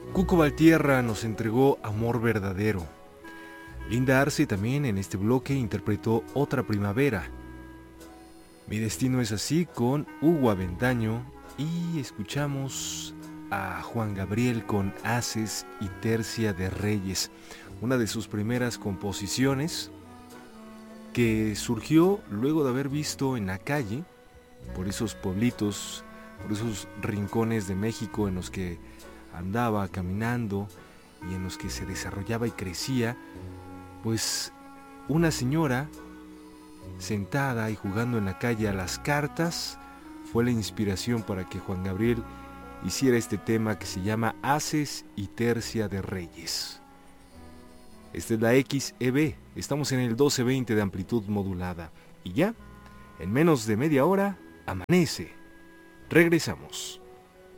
Cuco Valtierra nos entregó Amor Verdadero. Linda Arce también en este bloque interpretó Otra Primavera. Mi destino es así con Hugo Avendaño y escuchamos a Juan Gabriel con Haces y Tercia de Reyes, una de sus primeras composiciones que surgió luego de haber visto en la calle, por esos pueblitos, por esos rincones de México en los que andaba caminando y en los que se desarrollaba y crecía, pues una señora sentada y jugando en la calle a las cartas fue la inspiración para que Juan Gabriel hiciera este tema que se llama Haces y Tercia de Reyes. Esta es la XEB, estamos en el 1220 de amplitud modulada y ya, en menos de media hora, amanece. Regresamos.